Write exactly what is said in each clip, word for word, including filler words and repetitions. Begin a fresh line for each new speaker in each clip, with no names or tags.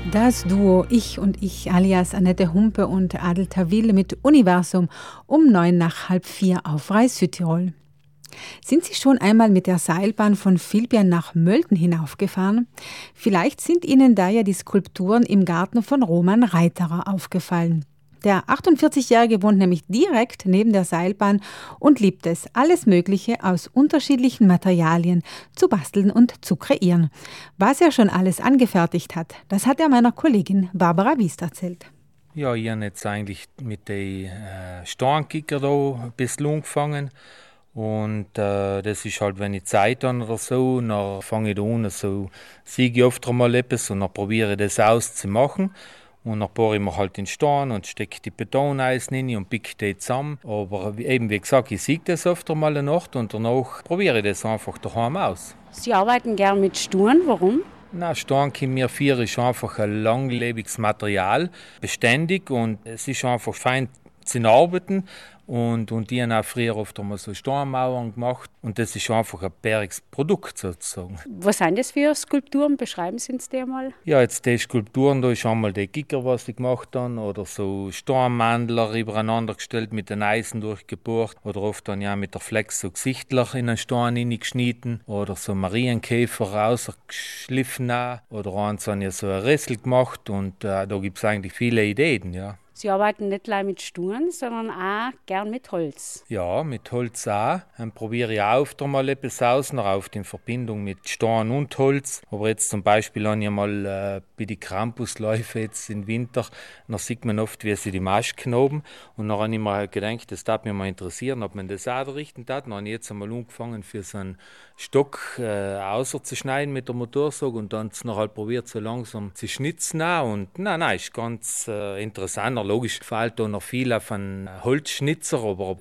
Das Duo Ich und Ich alias Annette Humpe und Adel Tawil mit Universum um neun nach halb vier auf Rais Südtirol. Sind Sie schon einmal mit der Seilbahn von Vilbern nach Mölden hinaufgefahren? Vielleicht sind Ihnen da ja die Skulpturen im Garten von Roman Reiterer aufgefallen. Der achtundvierzigjährige wohnt nämlich direkt neben der Seilbahn und liebt es, alles Mögliche aus unterschiedlichen Materialien zu basteln und zu kreieren. Was er schon alles angefertigt hat, das hat er meiner Kollegin Barbara Wiest erzählt.
Ja, ich habe jetzt eigentlich mit den äh, Steinkicker da ein bisschen angefangen. Und äh, das ist halt, wenn ich Zeit habe oder so, dann fange ich da an, so sehe ich oft einmal etwas und dann probiere ich das auszumachen. Und dann bohre ich mir halt den Stein und stecke die Betoneisen rein und picke die zusammen. Aber eben wie gesagt, ich sehe das öfter mal eine Nacht und danach probiere ich das einfach daheim aus.
Sie arbeiten gern mit Stein, warum?
Na, Stein kommt mir vier ist einfach ein langlebiges Material, beständig und es ist einfach fein zu arbeiten. Und, und die haben auch früher oft einmal so Steinmauern gemacht. Und das ist einfach ein bäriges Produkt sozusagen.
Was sind das für Skulpturen? Beschreiben Sie uns die einmal?
Ja, jetzt die Skulpturen, da ist einmal der Gicker, was ich gemacht habe. Oder so Steinmandler übereinander gestellt, mit den Eisen durchgebohrt. Oder oft dann ja mit der Flex so Gesichtler in einen Stein hineingeschnitten. Oder so Marienkäfer rausgeschliffen. Oder eins habe ich so ein Rissel gemacht. Und äh, da gibt es eigentlich viele Ideen, ja.
Sie arbeiten nicht nur mit Stein, sondern auch gern mit Holz.
Ja, mit Holz auch. Dann probiere ich auch oft mal etwas aus, noch auf in Verbindung mit Stein und Holz. Aber jetzt zum Beispiel habe ich mal äh, bei den Krampusläufen jetzt im Winter, da sieht man oft, wie sie die Masken oben. Und dann habe ich mir gedacht, das würde mich mal interessieren, ob man das auch richten darf. Dann habe ich jetzt einmal angefangen, für so einen Stock äh, auszuschneiden mit der Motorsage und dann noch halt probiert, so langsam zu schnitzen. Auch. Und nein, nein, ist ganz äh, interessant. Logisch fehlt da noch viel auf einen Holzschnitzer, aber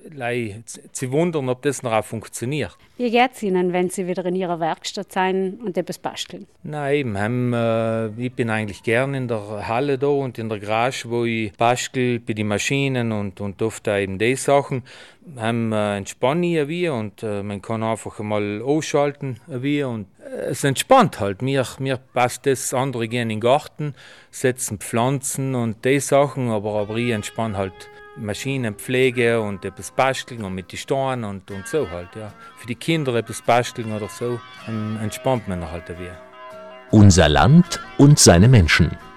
sie wundern, ob das noch auch funktioniert.
Wie geht es Ihnen, wenn Sie wieder in Ihrer Werkstatt sind und etwas basteln?
Nein, eben, haben, äh, ich bin eigentlich gern in der Halle da und in der Garage, wo ich bastel bei den Maschinen und, und oft auch eben die Sachen. Haben äh, entspanne ich ein wenig und äh, man kann einfach mal ausschalten ein wenig und äh, es entspannt halt. Mir, mir passt das, andere gehen in den Garten, setzen Pflanzen und die Sachen, aber, aber ich entspanne halt Maschinenpflege und etwas basteln und mit den Steinen und, und so halt, ja. Für die Kinder etwas basteln oder so, dann entspannt man halt ein wenig.
Unser Land und seine Menschen.